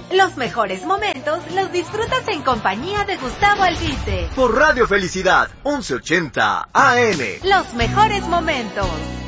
Los mejores momentos los disfrutas en compañía de Gustavo Alvite. Por Radio Felicidad, 1180 AM. Los mejores momentos.